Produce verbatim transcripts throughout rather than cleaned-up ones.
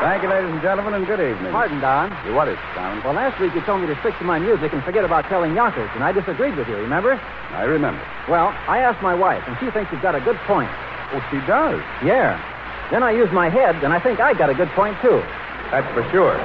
Thank you, ladies and gentlemen, and good evening. Pardon, Don. You what is it, Simon? Well, last week you told me to stick to my music and forget about telling yonkers, and I disagreed with you, remember? I remember. Well, I asked my wife, and she thinks you've got a good point. Oh, she does? Yeah. Then I used my head, and I think I got a good point, too. That's for sure.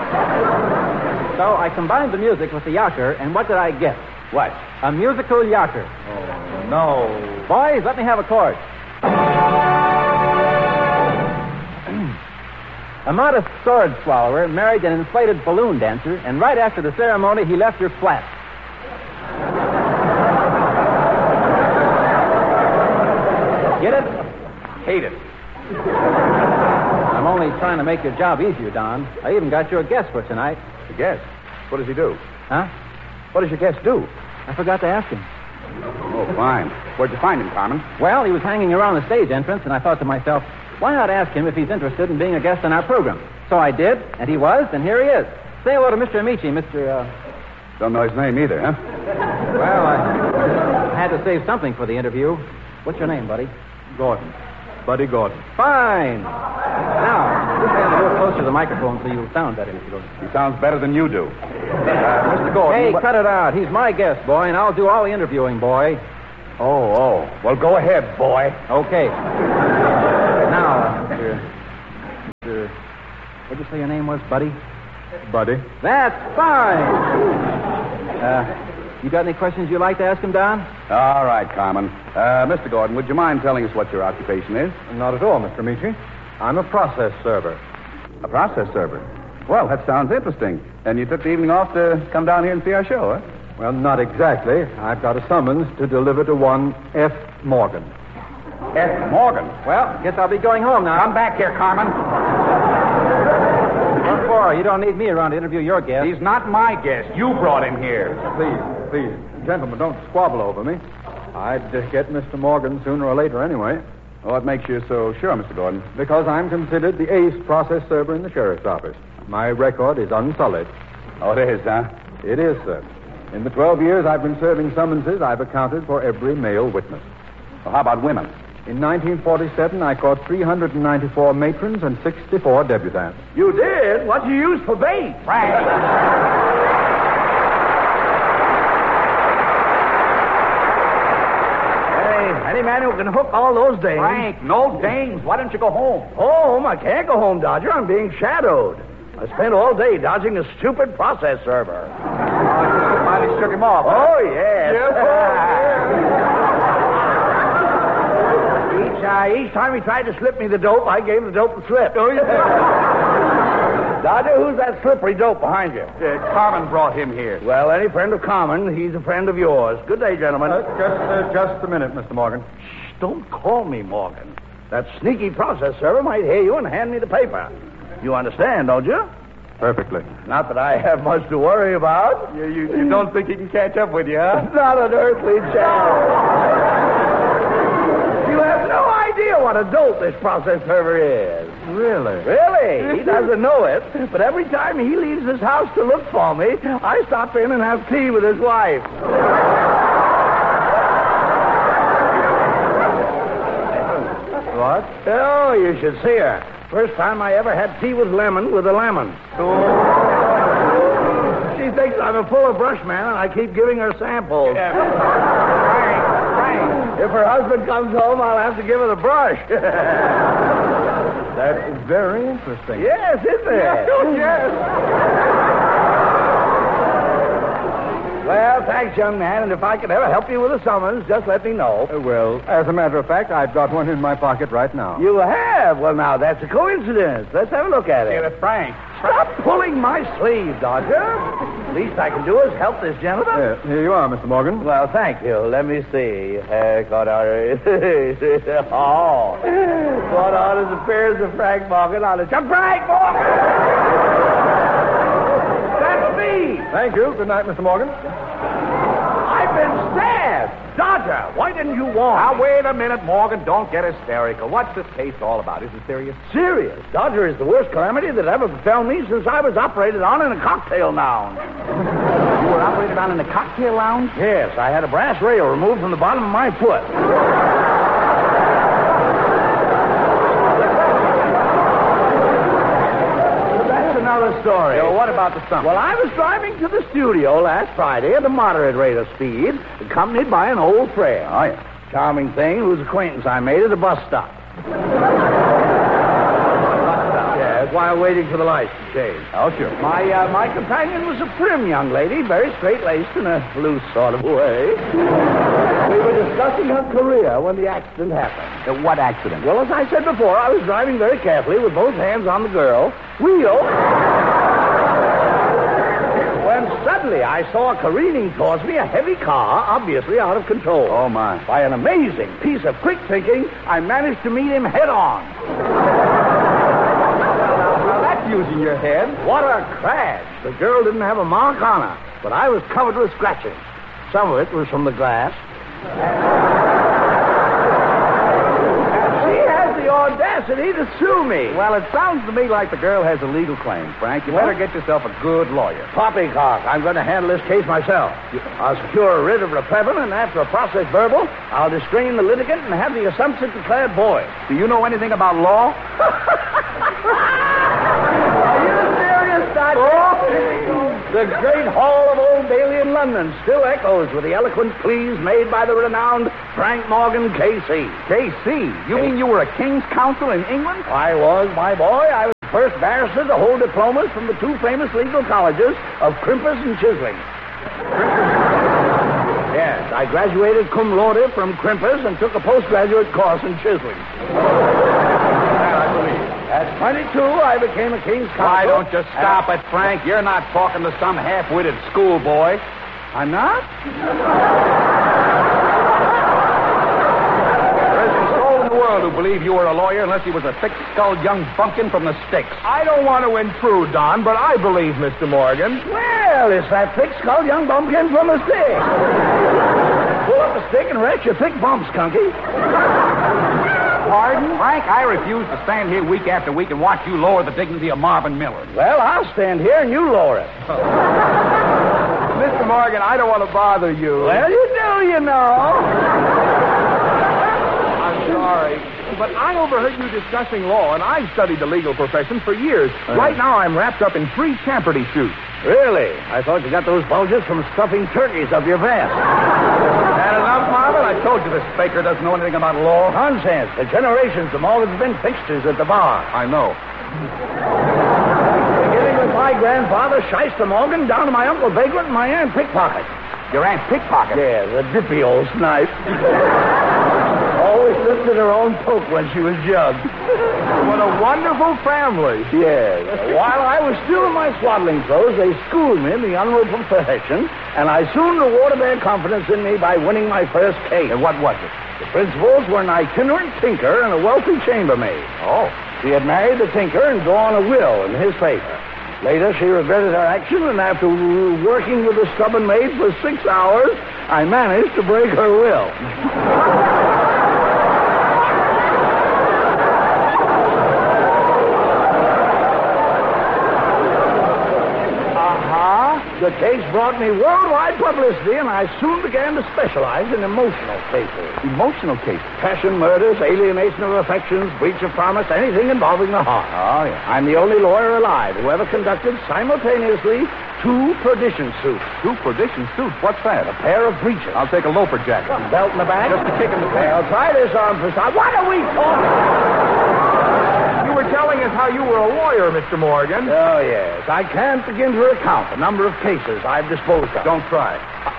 So I combined the music with the yocker, and what did I get? What? A musical yocker. Oh, no. Boys, let me have a chord. A modest sword swallower married an inflated balloon dancer, and right after the ceremony, he left her flat. Get it? Hate it. I'm only trying to make your job easier, Don. I even got you a guest for tonight. A guest? What does he do? Huh? What does your guest do? I forgot to ask him. Oh, fine. Where'd you find him, Carmen? Well, he was hanging around the stage entrance, and I thought to myself, why not ask him if he's interested in being a guest on our program? So I did, and he was, and here he is. Say hello to Mister Amici, Mister Uh... Don't know his name either, huh? Well, I... I had to save something for the interview. What's your name, buddy? Gordon. Buddy Gordon. Fine. Now, just stand a little closer to the microphone so you'll sound better, Mister Gordon. He sounds better than you do. Uh, Mister Gordon... Hey, what... cut it out. He's my guest, boy, and I'll do all the interviewing, boy. Oh, oh. Well, go ahead, boy. Okay. Now, Mister Mister What'd you say your name was, Buddy? Buddy. That's fine. Uh... You got any questions you'd like to ask him, Don? All right, Carmen. Uh, Mister Gordon, would you mind telling us what your occupation is? Not at all, Mister Amici. I'm a process server. A process server? Well, that sounds interesting. And you took the evening off to come down here and see our show, huh? Well, not exactly. I've got a summons to deliver to one F. Morgan. F. Morgan? Well, guess I'll be going home now. Come back here, Carmen. What for? You don't need me around to interview your guest. He's not my guest. You brought him here. Please, please. Gentlemen, don't squabble over me. I'd uh, get Mister Morgan sooner or later anyway. What makes you so sure, Mister Gordon? Because I'm considered the ace process server in the sheriff's office. My record is unsullied. Oh, it is, huh? It is, sir. In the twelve years I've been serving summonses, I've accounted for every male witness. Well, how about women? In nineteen forty-seven, I caught three hundred ninety-four matrons and sixty-four debutantes. You did? What'd you use for bait? Frank. Hey, any man who can hook all those dames. Frank, no dames. Why don't you go home? Home? I can't go home, Dodger. I'm being shadowed. I spent all day dodging a stupid process server. Oh, you finally shook him off. Oh, yes. Each, uh, each time he tried to slip me the dope, I gave him the dope and slip. Oh, yeah. Dodger, who's that slippery dope behind you? Uh, Carmen brought him here. Well, any friend of Carmen, he's a friend of yours. Good day, gentlemen. Uh, just, uh, just a minute, Mister Morgan. Shh, don't call me Morgan. That sneaky process server might hear you and hand me the paper. You understand, don't you? Perfectly. Not that I have much to worry about. You, you, you don't think he can catch up with you, huh? Not an earthly chance. You have no idea what a dope this process server is. Really? Really? He doesn't know it. But every time he leaves his house to look for me, I stop in and have tea with his wife. What? Oh, you should see her. First time I ever had tea with lemon with a lemon. She thinks I'm a full of brush man, and I keep giving her samples. Yeah. Frank, Frank. If her husband comes home, I'll have to give her the brush. That's very interesting. Yes, isn't it? Yes. Well, thanks, young man, and if I can ever help you with a summons, just let me know. Uh, well, as a matter of fact, I've got one in my pocket right now. You have? Well, now, that's a coincidence. Let's have a look at it. Give it, Frank. Stop pulling my sleeve, Dodger. Least I can do is help this gentleman. Uh, here you are, Mister Morgan. Well, thank you. Let me see. Uh, got our... oh. What on is appears of Frank Morgan on the... Frank Morgan! That's me! Thank you. Good night, Mister Morgan. I've been stabbed! Dodger, why didn't you warn? Now, wait a minute, Morgan. Don't get hysterical. What's this case all about? Is it serious? Serious. Dodger is the worst calamity that ever befell me since I was operated on in a cocktail lounge. You were operated on in a cocktail lounge? Yes, I had a brass rail removed from the bottom of my foot. story. Yeah, well, what about the stump? Well, I was driving to the studio last Friday at a moderate rate of speed, accompanied by an old friend. Oh, yeah. Charming thing whose acquaintance I made at a bus stop. Yes, while waiting for the lights to change. Oh, sure. My uh, my companion was a prim young lady, very straight-laced in a loose sort of way. We were discussing her career when the accident happened. Uh, what accident? Well, as I said before, I was driving very carefully with both hands on the girl. Wheel. When suddenly I saw careening towards me a heavy car, obviously out of control. Oh, my. By an amazing piece of quick thinking, I managed to meet him head on. Now, that's using your head. What a crash. The girl didn't have a mark on her, but I was covered with scratches. Some of it was from the glass. She has the audacity to sue me. Well, it sounds to me like the girl has a legal claim, Frank. You better get yourself a good lawyer. Poppycock, I'm going to handle this case myself. I'll secure a writ of replevin, and after a process verbal, I'll distrain the litigant and have the assumption declared void. Do you know anything about law? Are you serious, Doctor? Oh, the great hall of Old Bailey in London still echoes with the eloquent pleas made by the renowned Frank Morgan, K C K C? You mean you were a king's counsel in England? I was, my boy. I was the first barrister to hold diplomas from the two famous legal colleges of Crimpus and Chisling. Yes, I graduated cum laude from Crimpus and took a postgraduate course in Chisling. At twenty-two, I became a king's counsel. Why don't you stop it, Frank? You're not talking to some half-witted schoolboy. I'm not? There isn't a soul in the world who believed you were a lawyer unless he was a thick-skulled young bumpkin from the sticks. I don't want to intrude, Don, but I believe Mister Morgan. Well, it's that thick-skulled young bumpkin from the stick. Pull up a stick and wreck your thick bump, Skunky. Pardon? Frank, I refuse to stand here week after week and watch you lower the dignity of Marvin Miller. Well, I'll stand here and you lower it. Mister Morgan, I don't want to bother you. Well, you do, you know. I'm sorry, but I overheard you discussing law, and I've studied the legal profession for years. Uh-huh. Right now, I'm wrapped up in three Champerty suits. Really? I thought you got those bulges from stuffing turkeys up your vest. Had enough, Marvin? I told you this Baker doesn't know anything about law. Nonsense. For generations, the Morgans have been fixtures at the bar. I know. Beginning with my grandfather, Shyster Morgan, down to my Uncle Vagrant and my Aunt Pickpocket. Your Aunt Pickpocket? Yeah, the dippy old snipe. Always lifted her own poke when she was jugged. What a wonderful family. Yes. While I was still in my swaddling clothes, they schooled me in the honorable profession, and I soon rewarded their confidence in me by winning my first case. And what was it? The principals were an itinerant tinker and a wealthy chambermaid. Oh. She had married the tinker and drawn a will in his favor. Later, she regretted her action, and after working with the stubborn maid for six hours, I managed to break her will. The case brought me worldwide publicity, and I soon began to specialize in emotional cases. Emotional cases? Passion murders, alienation of affections, breach of promise, anything involving the heart. Oh, yeah. I'm the only lawyer alive who ever conducted simultaneously two perdition suits. Two perdition suits? What's that? A pair of breeches. I'll take a loafer jacket. Belt in the back? Just a kick in the face. Well, try this on for size. What are we talking? You were telling us how you were a lawyer, Mister Morgan. Oh, yes. I can't begin to recount the number of cases I've disposed of. Don't try.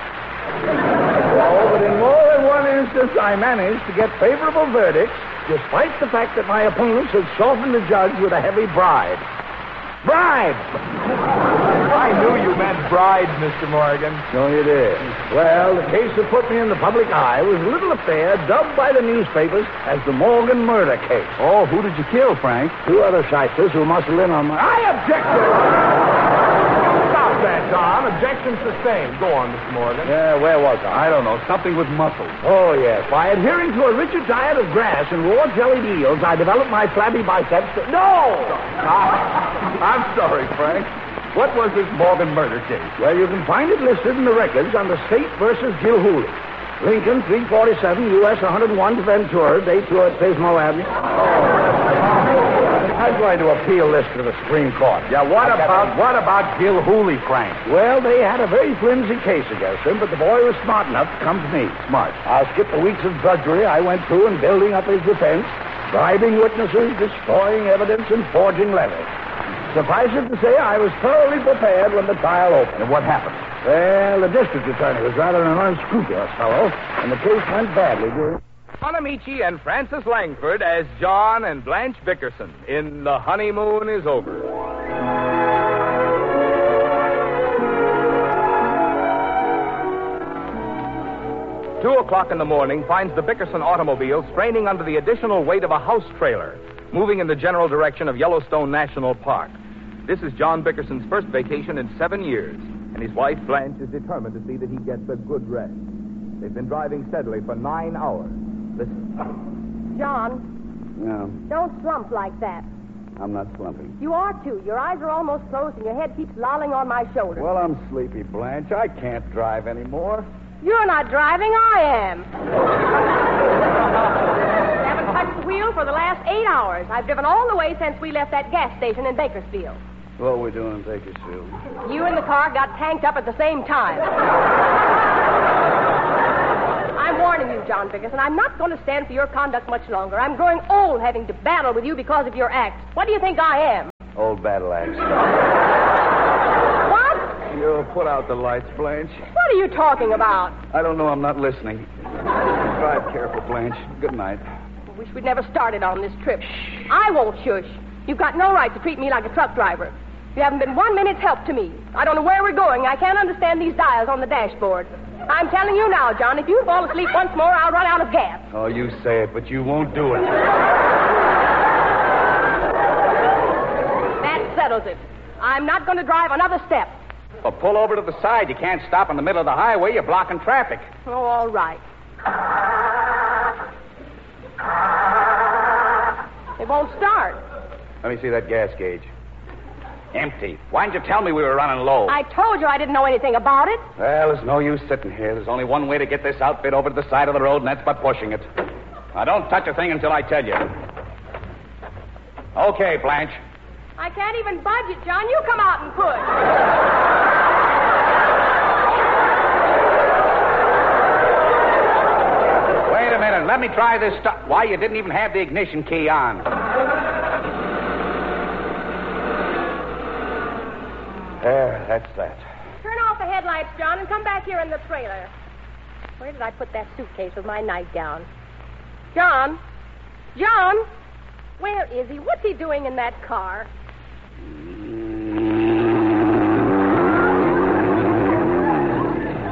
Oh, but in more than one instance, I managed to get favorable verdicts, despite the fact that my opponents had softened the judge with a heavy bribe. Bribe! I knew you meant bride, Mister Morgan. So you did. Well, the case that put me in the public eye was a little affair dubbed by the newspapers as the Morgan murder case. Oh, who did you kill, Frank? Two other shysters who muscled in on my... I object to it. Stop that, Don. Objection sustained. Go on, Mister Morgan. Yeah, where was I? I don't know. Something with muscles. Oh, yes. By adhering to a rigid diet of grass and raw jellied eels, I developed my flabby biceps. To... No! I'm sorry, Frank. What was this Morgan murder case? Well, you can find it listed in the records under State versus Gilhooly. Lincoln, three forty-seven, U S one oh one to Ventura, date to at Pismo Avenue. I I'm going to appeal this to the Supreme Court. Yeah, what I've got about to- what about Gil Hooley, Frank? Well, they had a very flimsy case against him, but the boy was smart enough to come to me. Smart. I'll skip the weeks of drudgery I went through in building up his defense, bribing witnesses, destroying evidence, and forging letters. Suffice it to say, I was thoroughly prepared when the trial opened. And what happened? Well, the district attorney was rather an unscrupulous fellow, and the case went badly during... John Amici and Francis Langford as John and Blanche Bickerson in The Honeymoon is Over. Two o'clock in the morning finds the Bickerson automobile straining under the additional weight of a house trailer, moving in the general direction of Yellowstone National Park. This is John Bickerson's first vacation in seven years, and his wife, Blanche, is determined to see that he gets a good rest. They've been driving steadily for nine hours. Listen. John, No, don't slump like that. I'm not slumping. You are, too. Your eyes are almost closed and your head keeps lolling on my shoulder. Well, I'm sleepy, Blanche. I can't drive anymore. You're not driving, I am. I haven't touched the wheel for the last eight hours. I've driven all the way since we left that gas station in Bakersfield. What are we doing in Bakersfield? You and the car got tanked up at the same time. I'm warning you, John Bickerson. I'm not going to stand for your conduct much longer. I'm growing old having to battle with you because of your acts. What do you think I am? Old battle axe. What? You'll put out the lights, Blanche. What are you talking about? I don't know. I'm not listening. Drive careful, Blanche. Good night. I wish we'd never started on this trip. I won't shush. You've got no right to treat me like a truck driver. You haven't been one minute's help to me. I don't know where we're going. I can't understand these dials on the dashboard. I'm telling you now, John, if you fall asleep once more, I'll run out of gas. Oh, you say it, but you won't do it. That settles it. I'm not going to drive another step. Well, pull over to the side. You can't stop in the middle of the highway. You're blocking traffic. Oh, all right. It won't start. Let me see that gas gauge. Empty. Why didn't you tell me we were running low? I told you I didn't know anything about it. Well, there's no use sitting here. There's only one way to get this outfit over to the side of the road, and that's by pushing it. Now, don't touch a thing until I tell you. Okay, Blanche. I can't even budge it, John. You come out and push. Wait a minute. Let me try this stuff. Why, you didn't even have the ignition key on. There, that's that. Turn off the headlights, John, and come back here in the trailer. Where did I put that suitcase with my nightgown? John? John? Where is he? What's he doing in that car? Mm.